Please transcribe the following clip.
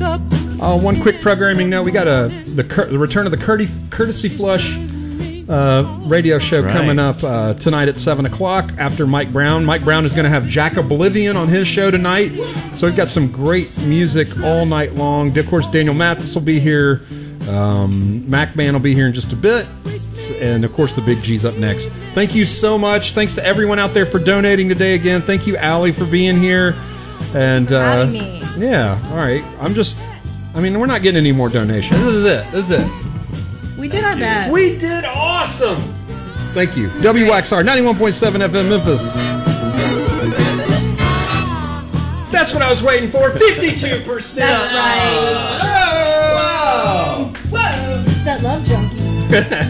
One quick programming note: we got the return of the Courtesy Flush radio show coming up tonight at 7 o'clock after Mike Brown. Mike Brown is going to have Jack Oblivion on his show tonight. So we've got some great music all night long. Of course, Daniel Mathis will be here. Mac Man will be here in just a bit. And, of course, the Big G's up next. Thank you so much. Thanks to everyone out there for donating today again. Thank you, Allie, for being here. And yeah, all right. We're not getting any more donations. This is it. We did our best. We did awesome. Thank you. WXR 91.7 FM Memphis. That's what I was waiting for. 52%. That's right. Oh! Whoa! Whoa! It's that love junkie.